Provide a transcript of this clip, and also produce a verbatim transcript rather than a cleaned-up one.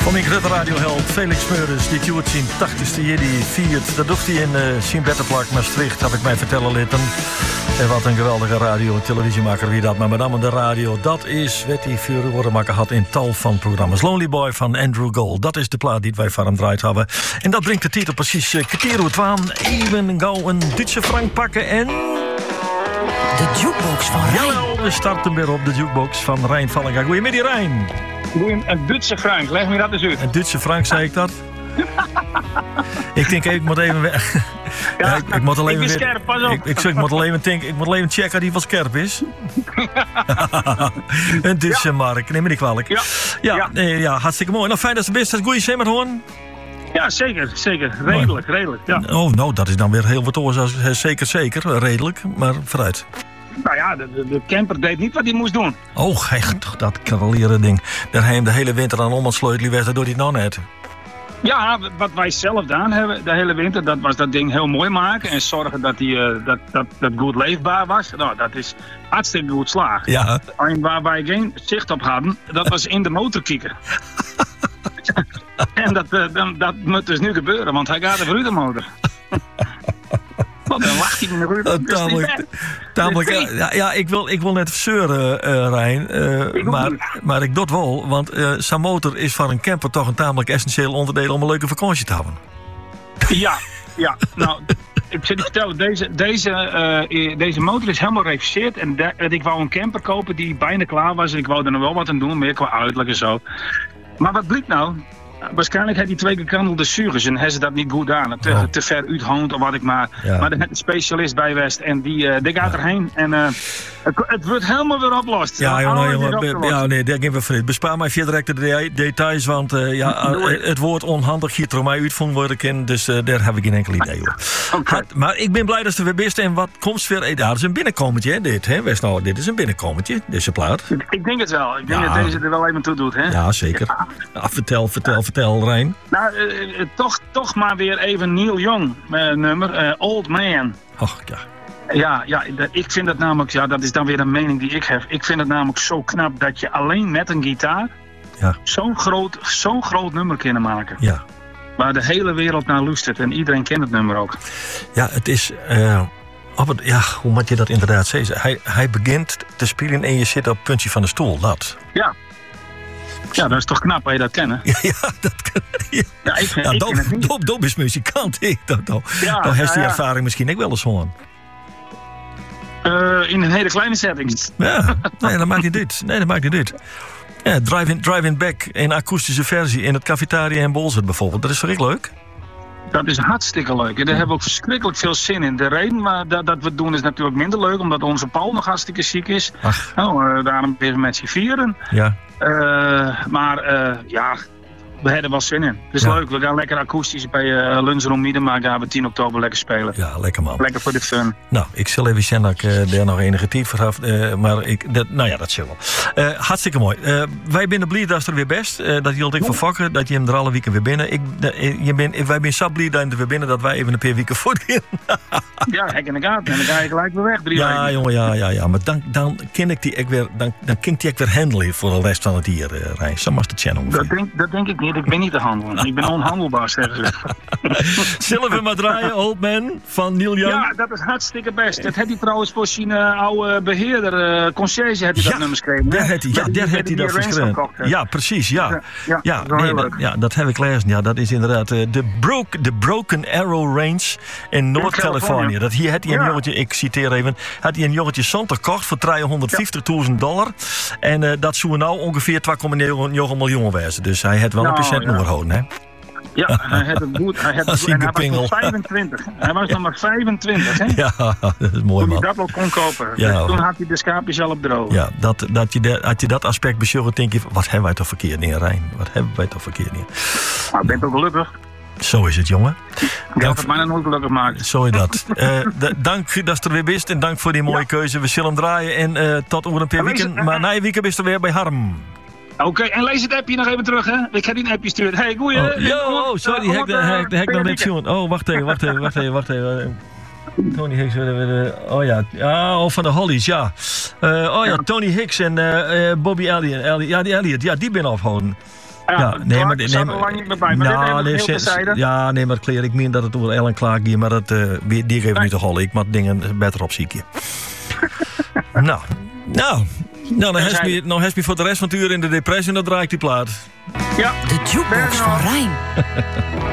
Kom ik de radioheld Felix Meurders, die tuurt zijn tachtigste jaar die viert. Dat doet hij in uh, zijn Betterplak Maastricht, heb ik mij vertellen litten. En wat een geweldige radio- en televisiemaker wie dat. Maar met name de radio, dat is wat hij vuren worden maken had in tal van programma's. Lonely Boy van Andrew Gold, dat is de plaat die wij van hem draait hebben. En dat brengt de titel precies uh, kwartier uit waan. Even gauw een Duitse frank pakken en... De jukebox van Rijn. Jawel, we starten weer op de jukebox van Rijn Vallenga. Goedemiddag Rijn. Een Duitse frank, leg me dat eens uit. Een Duitse frank, zei ik dat? ik denk, ik moet even... Ja, ja, ik, ik moet alleen ik ben scherp, pas op. Ik, ik, ik, moet alleen denken, ik moet alleen checken dat hij wel scherp is. Een Duitse ja. mark, neem me niet kwalijk. Ja, ja, ja. Nee, ja hartstikke mooi. Nou, fijn dat ze best het goede zijn horen. Ja, zeker, zeker. Redelijk, mooi. redelijk. Ja. Oh, nou, dat is dan weer heel wat oorzaak. Zeker, zeker, redelijk, maar vooruit. Nou ja, de, de camper deed niet wat hij moest doen. Oh, hey, dat cavalieren ding. Daar hij hem de hele winter aan om het sleutelen werd, door hij het nou net. Ja, wat wij zelf gedaan hebben de hele winter, dat was dat ding heel mooi maken en zorgen dat die, uh, dat, dat, dat goed leefbaar was. Nou, dat is hartstikke goed slaag. Ja. En waar wij geen zicht op hadden, dat was in de motorkieker. en dat, uh, dat, dat moet dus nu gebeuren, want hij gaat over uit de motor. Want dan lacht hij in de ruimte. Tamelijk, tamelijk, ja, ja, ik wil, ik wil net zeuren, uh, Rijn. Uh, maar, maar ik doe het wel, want uh, zijn motor is voor een camper toch een tamelijk essentieel onderdeel om een leuke vakantie te hebben. Ja, ja. Nou, ik zit je vertellen, deze, deze, uh, deze motor is helemaal gereviseerd. En de, ik wou een camper kopen die bijna klaar was. En ik wou er nog wel wat aan doen, meer qua uiterlijk en zo. Maar wat blijkt nou? Waarschijnlijk heeft hij twee gekantelde zuigers en hebben ze dat niet goed aan. Te, oh. te ver uithond of wat ik maar. Ja. Maar er heeft een specialist bij West en die, uh, die gaat ja. erheen. En uh, het, het wordt helemaal weer opgelost. Ja, jongen, jongen. Ja, nee, daar geven we vrede. Bespaar mij via direct de de details, want uh, ja, uh, het woord onhandig hier door mij uitvonden worden kan. Dus uh, daar heb ik geen enkel idee over. Okay. Maar ik ben blij dat ze weer best en wat komt weer. Ja, dat is een binnenkomertje, hè, dit. Hè, West, nou, dit is een binnenkomertje, deze plaat. Ik, ik denk het wel. Ik denk ja. dat deze er wel even toe doet, hè? Ja, zeker. Ja. Ja, vertel, vertel, vertel, Rijn. Nou, uh, uh, toch, toch maar weer even Neil Young uh, nummer, uh, Old Man. Och, ja. Ja, ja, ik vind dat namelijk, ja, dat is dan weer een mening die ik heb. Ik vind het namelijk zo knap dat je alleen met een gitaar ja. zo'n groot, zo'n groot nummer kunnen maken. Ja. Waar de hele wereld naar luistert en iedereen kent het nummer ook. Ja, het is... Uh... Op het, ja, hoe moet je dat inderdaad zeggen? Hij, hij begint te spelen en je zit op het puntje van de stoel, dat. Ja. Ja, dat is toch knap, hè je dat kennen? Ja, ja dat kan. Ja, ja ik vind, ja, ik Dob, vind het niet. Dob, Dob is muzikant. Ik, dat, dat, ja, dan heeft ja, die ja. ervaring misschien ook wel eens gewoon. Uh, in een hele kleine setting. Ja, nee, dat maakt niet uit. Nee, dat maakt niet uit. Ja, Drive-in drive Back in akoestische versie in het cafetaria in Bolzert bijvoorbeeld. Dat is toch echt leuk? Dat is hartstikke leuk. En daar hebben we ook verschrikkelijk veel zin in. De reden waar, dat, dat we het doen is natuurlijk minder leuk, omdat onze Paul nog hartstikke ziek is. Ach. Nou, uh, daarom weer met z'n vieren. Ja. Uh, maar uh, ja, we hebben wel zin in. Het is ja. leuk. We gaan lekker akoestisch bij uh, Lunchroom Miedema gaan we tien oktober lekker spelen. Ja, lekker man. Lekker voor de fun. Nou, ik zal even zien dat ik uh, daar nog enige tijd voor heb. Uh, maar ik, dat, nou ja, dat zal wel. Uh, hartstikke mooi. Uh, wij binnen blij dat is er weer best. Uh, dat hield ik van vakken. Dat je hem er alle weken weer binnen. Ik, uh, je ben, wij zijn zo blij dat je er weer binnen dat wij even een paar weken voortgaan. Ja, hek in de gaten. En dan ga je gelijk weer weg. Drie ja, weken. jongen, ja, ja, ja. Maar dan, dan ken ik die ik weer, dan, dan ken ik die ik weer handelen voor de rest van het jaar, uh, Rijn. Zo mag de channel. Dat denk, dat denk ik niet. Ik ben niet te handelen. Ik ben onhandelbaar, zeggen ze. Zullen we maar draaien, Old Man van Neil Young? Ja, dat is hartstikke best. Dat had hij trouwens voor zijn uh, oude beheerder, uh, Concierge, had hij ja, dat nummer geschreven. Daar had hij, ja, daar had hij dat geschreven. Ja, precies, ja. Ja, ja, ja, nee, dat, ja dat heb ik gelezen. Ja, dat is inderdaad uh, de broke, de Broken Arrow Range in Noord-Californië. Dat hier had hij een ja. jongetje, ik citeer even, had hij een jongetje zonder gekocht voor driehonderdvijftigduizend dollar. En uh, dat zou nou ongeveer twee komma negen miljoen wezen. Dus hij had wel nou, een procent ja. noorhouden, hè? Ja, hij had het goed. Hij, had het goed. En hij was nog vijfentwintig. Hij was nog maar vijfentwintig, hè? Ja, dat is mooi, toen man. hij dat wel kon kopen. Ja. Dus toen had hij de schaapjes al op droog. Ja, dat, dat je de, had je dat aspect besjoegen, denk je, wat hebben wij toch verkeerd neer, Rijn? Wat hebben wij toch verkeerd neer? Nou, ik ben toch gelukkig. Zo is het, jongen. Ik had het mij nog nooit gelukkig gemaakt. Zo is dat. uh, de, dank dat je er weer bent en dank voor die mooie ja. keuze. We zullen hem draaien en uh, tot over een paar weekend. Het, maar na je weekend is er weer bij Harm. Oké, okay, en lees het appje nog even terug, hè? Ik ga die een appje sturen. Hey, goeie. Oh, yo, oh sorry, uh, hek, uh, hek, hek nog net zien. Oh, wacht even, wacht even, wacht even, wacht even. Tony Hicks, oh ja, ja oh, van de Hollies, ja. Uh, oh ja, Tony Hicks en uh, Bobby Elliott. Elliot, ja, die Elliot, ja, die ben afhouden. Ja, nee, maar... nee, maar, lang niet meer bij, maar nou, dit nee, heel ze- terzijde. ja, nee, maar Claire, ik meen dat het over Ellen Clark ging, maar dat, uh, die, die geeft Nee. niet te hollen. Ik moet dingen beter op ziekje. nou, nou... Nou, dan heeft me, nou heeft me voor de rest van het uur in de depressie en dan draai ik die plaat. Ja, De Jukebox van Rijn.